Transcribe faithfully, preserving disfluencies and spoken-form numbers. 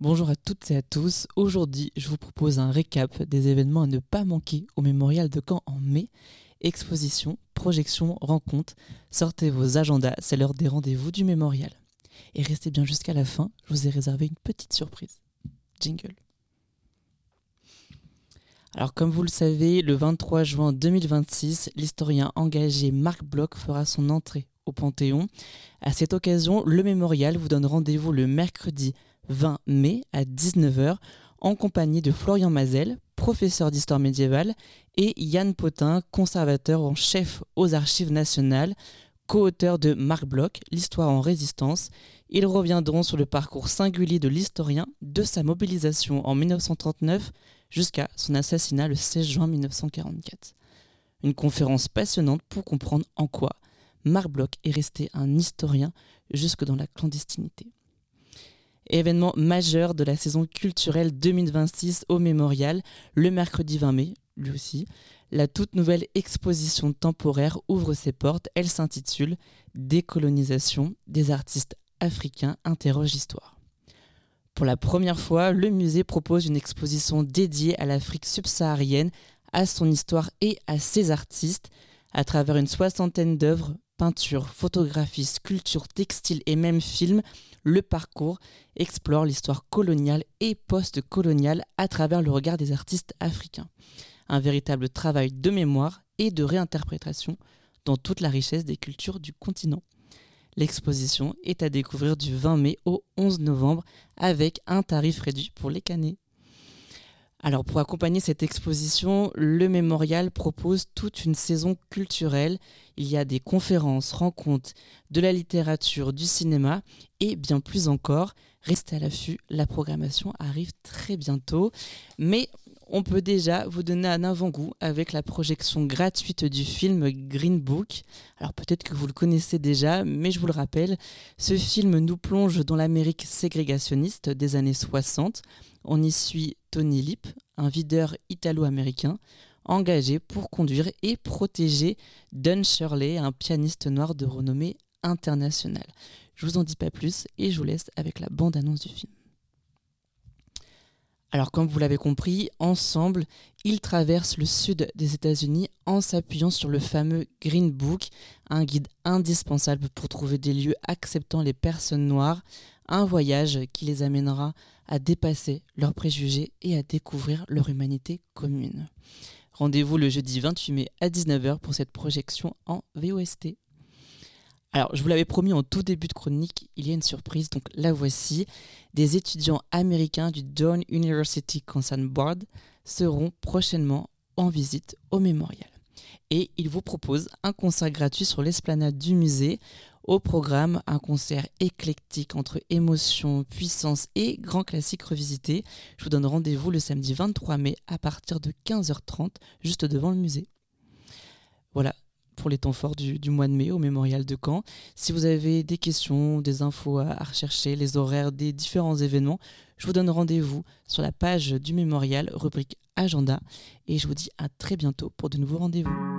Bonjour à toutes et à tous. Aujourd'hui, je vous propose un récap des événements à ne pas manquer au Mémorial de Caen en mai. Exposition, projection, rencontres. Sortez vos agendas, c'est l'heure des rendez-vous du Mémorial. Et restez bien jusqu'à la fin, je vous ai réservé une petite surprise. Jingle. Alors comme vous le savez, le vingt-trois juin deux mille vingt-six, l'historien engagé Marc Bloch fera son entrée au Panthéon. À cette occasion, le Mémorial vous donne rendez-vous le mercredi vingt mai à dix-neuf heures en compagnie de Florian Mazel, professeur d'histoire médiévale, et Yann Potin, conservateur en chef aux Archives nationales, co-auteur de Marc Bloch, l'histoire en résistance. Ils reviendront sur le parcours singulier de l'historien, de sa mobilisation en dix-neuf cent trente-neuf jusqu'à son assassinat le seize juin mille neuf cent quarante-quatre. Une conférence passionnante pour comprendre en quoi Marc Bloch est resté un historien jusque dans la clandestinité. Événement majeur de la saison culturelle deux mille vingt-six au Mémorial, le mercredi vingt mai, lui aussi, la toute nouvelle exposition temporaire ouvre ses portes. Elle s'intitule « Décolonisation des artistes africains interroge l'histoire ». Pour la première fois, le musée propose une exposition dédiée à l'Afrique subsaharienne, à son histoire et à ses artistes, à travers une soixantaine d'œuvres, peintures, photographies, sculptures, textiles et même films. Le parcours explore l'histoire coloniale et post-coloniale à travers le regard des artistes africains. Un véritable travail de mémoire et de réinterprétation dans toute la richesse des cultures du continent. L'exposition est à découvrir du vingt mai au onze novembre avec un tarif réduit pour les canets. Alors pour accompagner cette exposition, le Mémorial propose toute une saison culturelle. Il y a des conférences, rencontres, de la littérature, du cinéma et bien plus encore. Restez à l'affût, la programmation arrive très bientôt. Mais on peut déjà vous donner un avant-goût avec la projection gratuite du film Green Book. Alors peut-être que vous le connaissez déjà, mais je vous le rappelle, ce film nous plonge dans l'Amérique ségrégationniste des années soixante. On y suit Tony Lip, un videur italo-américain, engagé pour conduire et protéger Don Shirley, un pianiste noir de renommée internationale. Je vous en dis pas plus et je vous laisse avec la bande-annonce du film. Alors comme vous l'avez compris, ensemble, ils traversent le sud des États-Unis en s'appuyant sur le fameux Green Book, un guide indispensable pour trouver des lieux acceptant les personnes noires, un voyage qui les amènera à dépasser leurs préjugés et à découvrir leur humanité commune. Rendez-vous le jeudi vingt-huit mai à dix-neuf heures pour cette projection en V O S T. Alors, je vous l'avais promis en tout début de chronique, il y a une surprise, donc la voici. Des étudiants américains du Doane University Concern Board seront prochainement en visite au Mémorial. Et ils vous proposent un concert gratuit sur l'esplanade du musée. Au programme, un concert éclectique entre émotion, puissance et grands classiques revisités. Je vous donne rendez-vous le samedi vingt-trois mai à partir de quinze heures trente, juste devant le musée. Voilà pour les temps forts du, du mois de mai au Mémorial de Caen. Si vous avez des questions, des infos à, à rechercher, les horaires des différents événements, je vous donne rendez-vous sur la page du Mémorial, rubrique Agenda. Et je vous dis à très bientôt pour de nouveaux rendez-vous.